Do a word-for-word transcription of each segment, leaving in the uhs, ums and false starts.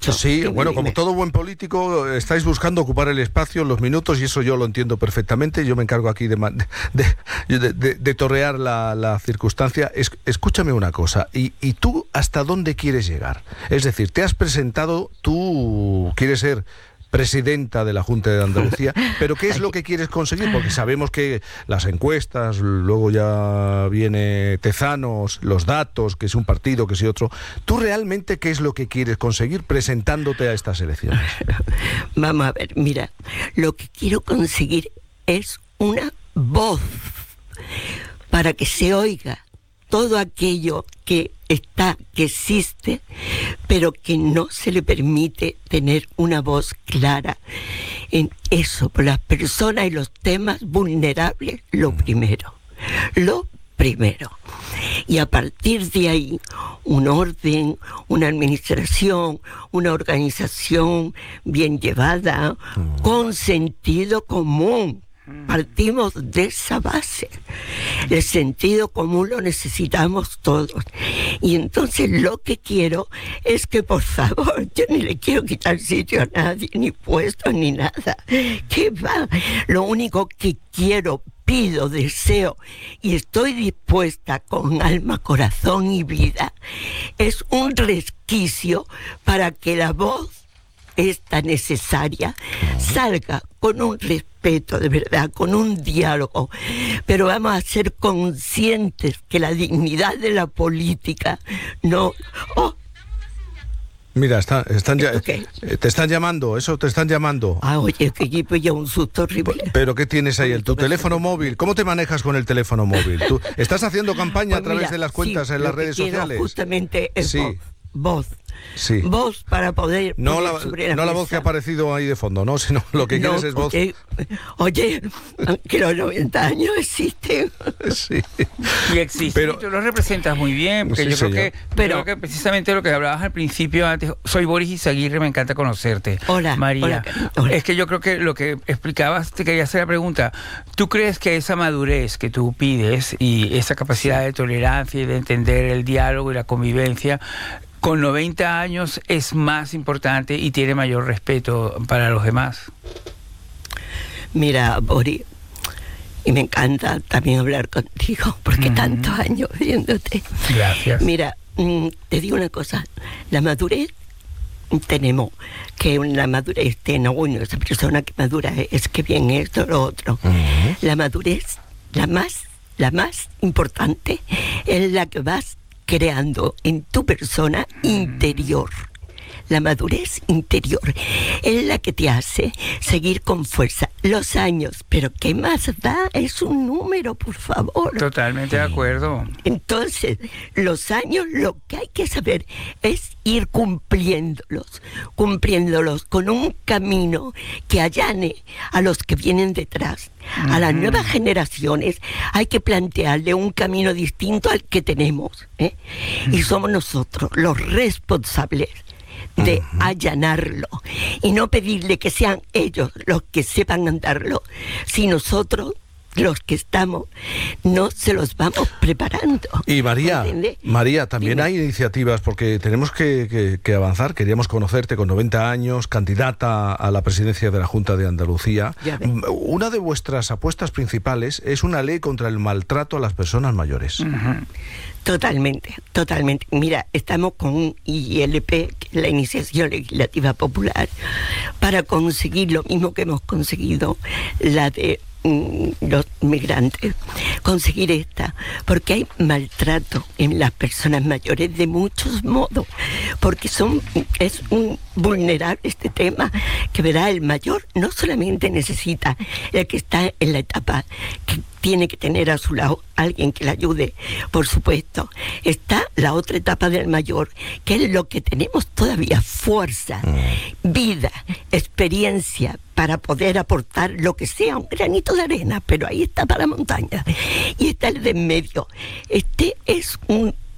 dicho. Sí, Dime, bueno, dime. como todo buen político, estáis buscando ocupar el espacio, los minutos, y eso yo lo entiendo perfectamente. Yo me encargo aquí de, de, de, de, de torrear la, la circunstancia. Es, escúchame una cosa, ¿y, ¿y tú hasta dónde quieres llegar? Es decir, te has presentado, tú quieres ser presidenta de la Junta de Andalucía, pero ¿qué es lo que quieres conseguir? Porque sabemos que las encuestas, luego ya viene Tezanos, los datos, que es un partido, que es otro. ¿Tú realmente qué es lo que quieres conseguir presentándote a estas elecciones? Vamos a ver, mira, lo que quiero conseguir es una voz para que se oiga todo aquello que está, que existe, pero que no se le permite tener una voz clara en eso, por las personas y los temas vulnerables, lo primero, lo primero. Y a partir de ahí, un orden, una administración, una organización bien llevada, con sentido común. Partimos de esa base. El sentido común lo necesitamos todos. Y entonces lo que quiero es que, por favor, yo ni le quiero quitar sitio a nadie, ni puestos, ni nada. ¿Qué va? Lo único que quiero, pido, deseo y estoy dispuesta con alma, corazón y vida, es un resquicio para que la voz esta necesaria salga con un respeto de verdad, con un diálogo, pero vamos a ser conscientes que la dignidad de la política no... Oh. Mira, está, están ya, Okay. te están llamando, eso te están llamando. Ah, oye, que aquí pues ya un susto horrible. ¿Pero qué tienes ahí? ¿El, ¿Tu teléfono móvil? ¿Cómo te manejas con el teléfono móvil? ¿Tú estás haciendo campaña Pues a través mira, de las cuentas sí, en las redes lo que quiero sociales? Justamente es Sí. voz. voz. Sí. Voz para poder... No, poner la, sobre la no la mesa. voz que ha aparecido ahí de fondo, no, sino lo que No, quieres es voz. Oye, oye, que los noventa años existen. Sí. Y existe, Pero- y tú lo representas muy bien, porque Sí, yo creo señor. que, Pero- creo que precisamente lo que hablabas al principio, antes, soy Boris Izaguirre, me encanta conocerte. Hola, María. hola, hola. Es que yo creo que lo que explicabas, te quería hacer la pregunta, ¿tú crees que esa madurez que tú pides y esa capacidad de tolerancia y de entender el diálogo y la convivencia, con noventa años es más importante y tiene mayor respeto para los demás? Mira, Boris, y me encanta también hablar contigo, porque Ujú. tantos años viéndote. Gracias. Mira, mm, te digo una cosa, la madurez, tenemos que la madurez tiene, bueno, esa persona que madura es que bien esto, lo otro. Uh-huh. La madurez, la más, la más importante, es la que vas creando en tu persona interior. La madurez interior es la que te hace seguir con fuerza. Los años, pero ¿qué más da? Es un número, por favor. Totalmente de acuerdo. Entonces, los años, lo que hay que saber es ir cumpliéndolos, cumpliéndolos con un camino que allane a los que vienen detrás. A las nuevas generaciones hay que plantearle un camino distinto al que tenemos, ¿eh? Y somos nosotros los responsables de allanarlo y no pedirle que sean ellos los que sepan andarlo, si nosotros, los que estamos, no se los vamos preparando. Y María, ¿Entiendes? María, también Dime. hay iniciativas, porque tenemos que, que, que avanzar. Queríamos conocerte con noventa años, candidata a la presidencia de la Junta de Andalucía. Ya ves. Una de vuestras apuestas principales es una ley contra el maltrato a las personas mayores. Totalmente, totalmente. Mira, estamos con un I L P, que es la Iniciativa Legislativa Popular, para conseguir lo mismo que hemos conseguido, la de mm, los migrantes, conseguir esta, porque hay maltrato en las personas mayores de muchos modos, porque son es un vulnerable este tema, que verá, el mayor no solamente necesita el que está en la etapa que tiene que tener a su lado alguien que le ayude, por supuesto. Está la otra etapa del mayor, que es lo que tenemos todavía: fuerza, vida, experiencia, para poder aportar lo que sea, un granito de arena, pero ahí está para la montaña. Y está el de en medio. Este es un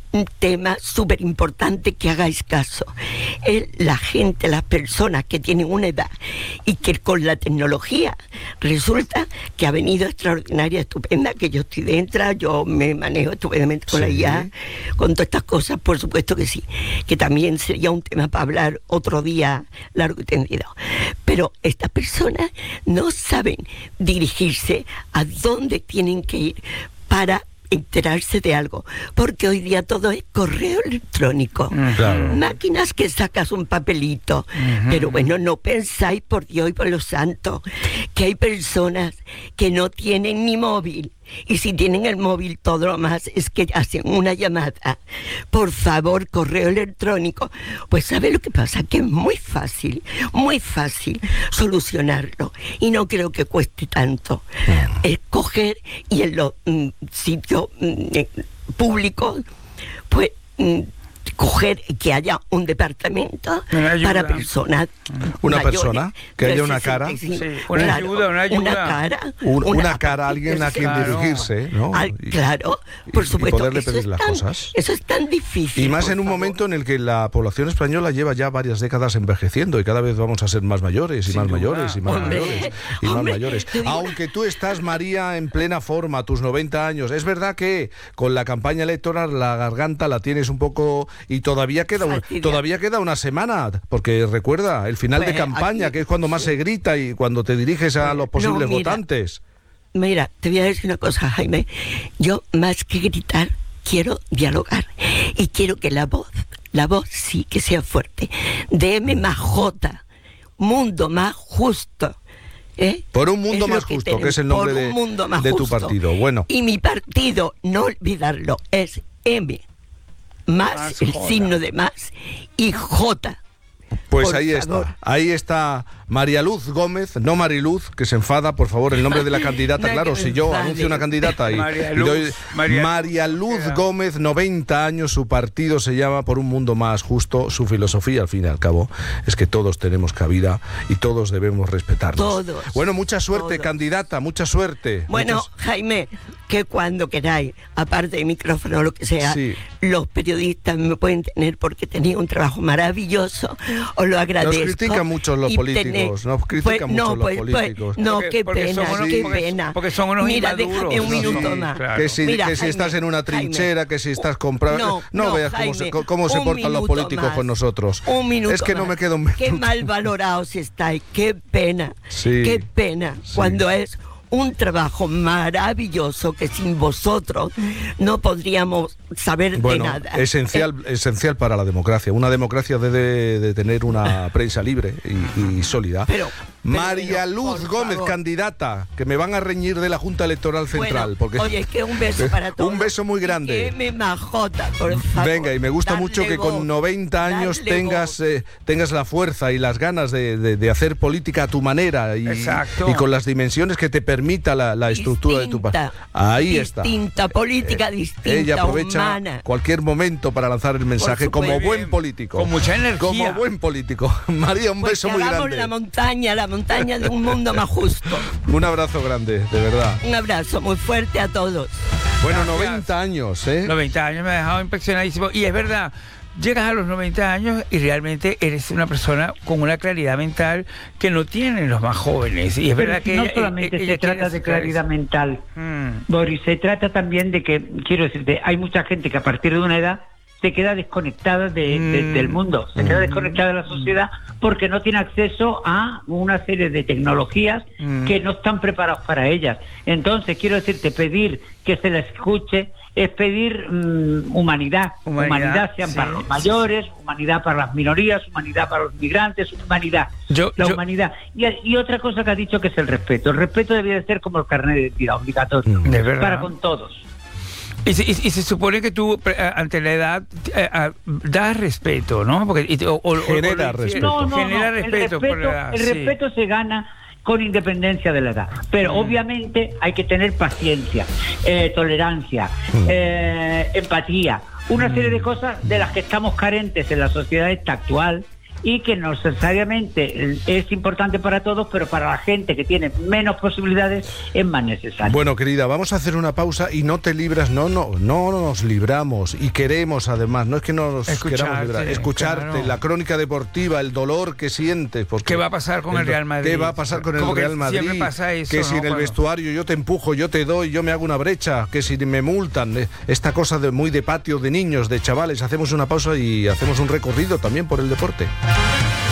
un tema súper importante que hagáis caso. Es la gente, las personas que tienen una edad y que con la tecnología resulta que ha venido extraordinaria, estupenda, que yo estoy dentro, yo me manejo estupendamente con sí. la I A, con todas estas cosas, por supuesto que sí, que también sería un tema para hablar otro día largo y tendido. Pero estas personas no saben dirigirse a dónde tienen que ir para enterarse de algo, porque hoy día todo es correo electrónico, claro. máquinas que sacas un papelito, uh-huh. pero bueno, no pensáis, por Dios y por los santos, que hay personas que no tienen ni móvil, y si tienen el móvil todo lo más es que hacen una llamada, por favor, correo electrónico. Pues ¿sabe lo que pasa? Que es muy fácil, muy fácil solucionarlo, y no creo que cueste tanto. Es coger y en los mm, sitios mm, públicos, pues mm, coger que haya un departamento para personas una mayores, persona que haya una cara sí, una claro, ayuda una ayuda una cara un, una, una cara alguien a quien claro. dirigirse, ¿no? Al, claro, por supuesto, y poderle pedir las tan, cosas. Eso es tan difícil, y más en un favor. momento en el que la población española lleva ya varias décadas envejeciendo y cada vez vamos a ser más mayores y Sin más duda. mayores y más hombre, mayores y hombre, más mayores. Aunque tú estás, María, en plena forma, a tus noventa años, es verdad que con la campaña electoral la garganta la tienes un poco y todavía queda un, todavía queda una semana, porque recuerda el final pues, de campaña, aquí, que es cuando más sí. se grita y cuando te diriges a los posibles no, mira, votantes. Mira, te voy a decir una cosa, Jaime. Yo, más que gritar, quiero dialogar y quiero que la voz, la voz sí que sea fuerte. D M más J, mundo más justo. ¿Eh? Por un mundo es más que justo, tenemos, que es el nombre de, de tu partido. Bueno. Y mi partido, no olvidarlo, es M más, más el J. signo de más y J. Pues por ahí favor. está, ahí está María Luz Gómez, no Mariluz, que se enfada, por favor, el nombre de la candidata, no, claro, si yo enfade. anuncio una candidata y, María y Luz, doy María, María Luz María. Gómez, noventa años, su partido se llama Por un Mundo Más Justo, su filosofía, al fin y al cabo, es que todos tenemos cabida y todos debemos respetarnos. Todos. Bueno, mucha suerte, todos. candidata, mucha suerte. Bueno, Muchas... Jaime, que cuando queráis, aparte de micrófono o lo que sea, sí. los periodistas me pueden tener porque tenéis un trabajo maravilloso, os lo agradezco. Nos critican mucho los políticos, tenés, nos critican pues, mucho no, los pues, políticos. Pues, no, porque, qué porque pena, unos, qué porque, pena. Porque son unos Mira, inmaduros. déjame un minuto sí, más. Claro. Que si, Mira, que si Jaime, estás en una trinchera, Jaime, que si estás comprando... No, no, no veas Jaime, cómo se, cómo se portan los políticos más. con nosotros. Un minuto Es que más. no me queda un minuto. Qué mal valorados estáis, qué pena, sí, qué pena, sí. cuando es un trabajo maravilloso que sin vosotros no podríamos saber bueno, de nada. Esencial, eh, esencial para la democracia. Una democracia debe de tener una prensa libre y, y sólida. Pero, María pero, Luz Gómez, favor. candidata, que me van a reñir de la Junta Electoral Central. Bueno, porque oye, es que un beso para todos. Un beso muy grande. Que M J, por favor. Venga, y me gusta mucho que voz, con noventa años tengas, eh, tengas la fuerza y las ganas de, de, de hacer política a tu manera y, y con las dimensiones que te permita la, la estructura distinta, de tu partido. Ahí distinta, está. Distinta, política eh, distinta, Ella aprovecha humana. cualquier momento para lanzar el mensaje como bien, buen político. Con mucha energía. Como buen político. María, un pues beso que muy hagamos grande. la montaña, la montaña de un mundo más justo. Un abrazo grande, de verdad. Un abrazo muy fuerte a todos. Bueno, Gracias. noventa años, ¿eh? noventa años me ha dejado impresionadísimo. Y es verdad, llegas a los noventa años y realmente eres una persona con una claridad mental que no tienen los más jóvenes. Y es Pero verdad que no ella, solamente ella, ella se trata de claridad eso. mental, mm. Boris, se trata también de que, quiero decirte, hay mucha gente que a partir de una edad se queda desconectada de, de, mm. del mundo, se queda mm. desconectada de la sociedad porque no tiene acceso a una serie de tecnologías mm. que no están preparados para ellas. Entonces, quiero decirte, pedir que se la escuche es pedir um, humanidad, humanidad, humanidad sean sí, para los mayores, sí. humanidad para las minorías, humanidad para los migrantes, humanidad, yo, la yo... humanidad. Y, y otra cosa que ha dicho que es el respeto. El respeto debía de ser como el carnet de identidad, obligatorio, de verdad. para con todos. Y se, y, y se supone que tú, ante la edad, eh, eh, das respeto, ¿no? Porque, y, o, o, genera o, respeto. No, no, genera no. respeto, el respeto, por la edad, el sí. respeto se gana con independencia de la edad. Pero mm. obviamente hay que tener paciencia, eh, tolerancia, mm. eh, empatía, una mm. serie de cosas de las que estamos carentes en la sociedad esta actual y que no necesariamente es importante para todos, pero para la gente que tiene menos posibilidades es más necesario. Bueno, querida, vamos a hacer una pausa y no te libras, no, no, no nos libramos y queremos además, no es que no nos Escucharte, queramos librar, escucharte, claro. la crónica deportiva, el dolor que sientes. Porque ¿Qué va a pasar con el, el Real Madrid? ¿Qué va a pasar con Como el Real Madrid? Siempre pasa eso, que si ¿no? en el Cuando... vestuario yo te empujo, yo te doy, yo me hago una brecha, que si me multan, esta cosa de muy de patio de niños, de chavales. Hacemos una pausa y hacemos un recorrido también por el deporte.